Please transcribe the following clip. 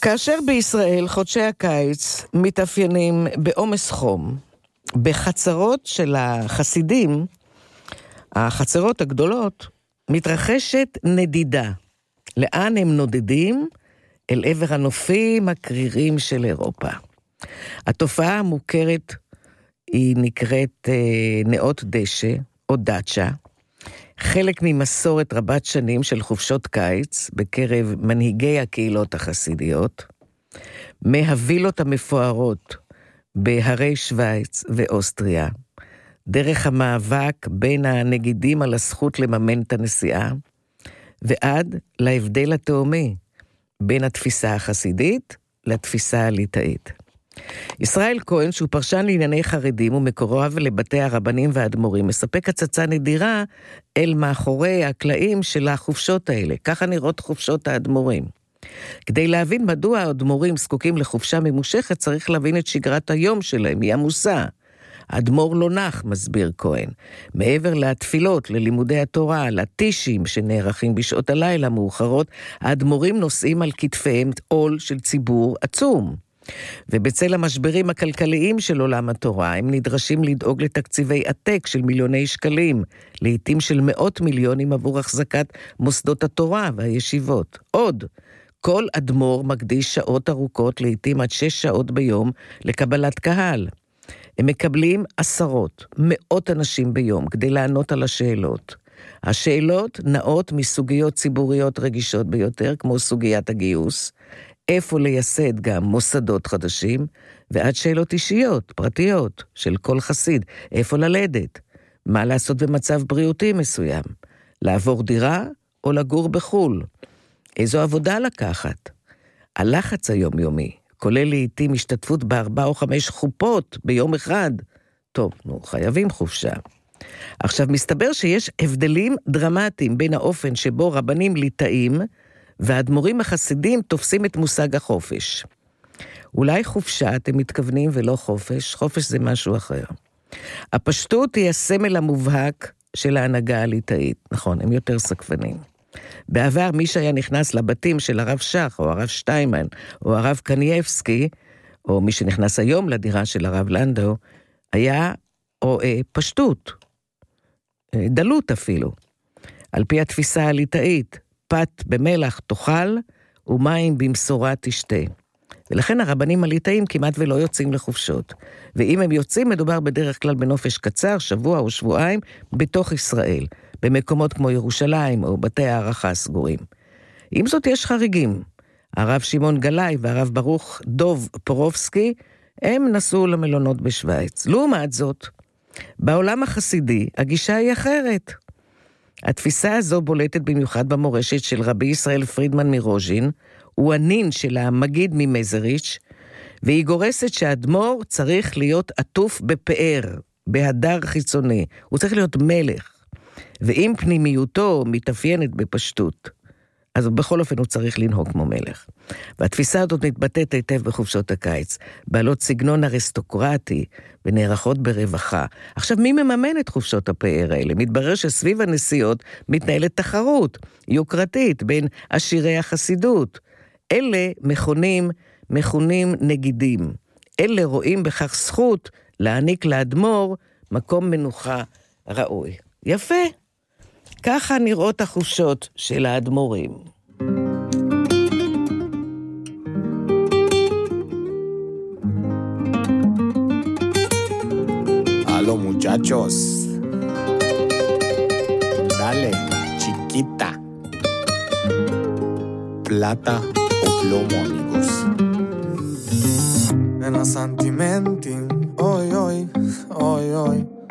כאשר בישראל חודשי הקיץ מתאפיינים בעומס חום, בחצרות של החסידים, החצרות הגדולות, מתרחשת נדידה. לאן הם נודדים? אל עבר הנופים הקרירים של אירופה. התופעה המוכרת היא נקראת נאות דשא או דאצ'ה, חלק ממסורת רבת שנים של חופשות קיץ בקרב מנהיגי הקהילות החסידיות, מהווילות המפוארות בהרי שוויץ ואוסטריה, דרך המאבק בין הנגידים על הזכות לממן את הנסיעה, ועד להבדל התאומי בין התפיסה החסידית לתפיסה הליטאית. ישראל כהן, שהוא פרשן לענייני חרדים ומקורב לבתי הרבנים והאדמו"רים, מספק הצצה נדירה אל מאחורי הקלעים של החופשות האלה. ככה נראות חופשות האדמו"רים. כדי להבין מדוע האדמו"רים זקוקים לחופשה ממושכת, צריך להבין את שגרת היום שלהם, היא עמוסה. האדמו"ר לא נח, מסביר כהן. מעבר לתפילות, ללימודי התורה, לטישים שנערכים בשעות הלילה מאוחרות, האדמו"רים נושאים על כתפיהם עול של ציבור עצום. ובצל המשברים הכלכליים של עולם התורה, הם נדרשים לדאוג לתקציבי עתק של מיליוני שקלים, לעתים של מאות מיליונים עבור החזקת מוסדות התורה והישיבות. עוד, כל אדמו"ר מקדיש שעות ארוכות, לעתים עד 6 שעות ביום, לקבלת קהל. הם מקבלים עשרות, מאות אנשים ביום כדי לענות על השאלות. השאלות נעות מסוגיות ציבוריות רגישות ביותר, כמו סוגיית הגיוס, איפה לייסד גם מוסדות חדשים, ועד שאלות אישיות, פרטיות, של כל חסיד, איפה ללדת, מה לעשות במצב בריאותי מסוים, לעבור דירה או לגור בחול, איזו עבודה לקחת. הלחץ היומיומי, כולל לעתים השתתפות ב4 או 5 חופות ביום אחד, טוב, חייבים חופשה. עכשיו, מסתבר שיש הבדלים דרמטיים בין האופן שבו רבנים ליטאים, והאדמו"רים החסידים תופסים את מושג החופש. אולי חופשה אתם מתכוונים ולא חופש, חופש זה משהו אחר. הפשטות היא הסמל המובהק של ההנהגה הליטאית, נכון, הם יותר סקפנים. בעבר מי שהיה נכנס לבתים של הרב שח, או הרב שטיימן, או הרב קנייבסקי, או מי שנכנס היום לדירה של הרב לנדאו, היה פשטות, דלות אפילו. על פי התפיסה הליטאית, פת במלח תאכל, ומים במשורה תשתה. ולכן הרבנים הליטאים כמעט ולא יוצאים לחופשות. ואם הם יוצאים, מדובר בדרך כלל בנופש קצר, שבוע או שבועיים, בתוך ישראל, במקומות כמו ירושלים או בתי הערכה הסגורים. עם זאת יש חריגים. הרב שמעון גלאי והרב ברוך דוב פורובסקי, הם נסעו למלונות בשוויץ. לעומת זאת, בעולם החסידי, הגישה היא אחרת. התפיסה הזו בולטת במיוחד במורשת של רבי ישראל פרידמן מרוז'ין, הוא הנין של המגיד ממזריץ', והיא גורסת שהאדמו"ר צריך להיות עטוף בפאר, בהדר חיצוני, הוא צריך להיות מלך, ואם פנימיותו מתאפיינת בפשטות, אז בכל אופן הוא צריך לנהוג כמו מלך. והתפיסה הזאת מתבטאת היטב בחופשות הקיץ, בעלות סגנון אריסטוקרטי ונערכות ברווחה. עכשיו, מי מממן את חופשות הפאר האלה? מתברר שסביב הנסיעות מתנהלת תחרות יוקרתית בין עשירי החסידות. אלה מכונים נגידים. אלה רואים בכך זכות להעניק לאדמו"ר מקום מנוחה ראוי. יפה. ככה נראות החופשות של האדמו"רים. Aló muchachos. Dale, chiquita. Plata o plomo, amigos. Nena sentimenti, oi oi, oi oi.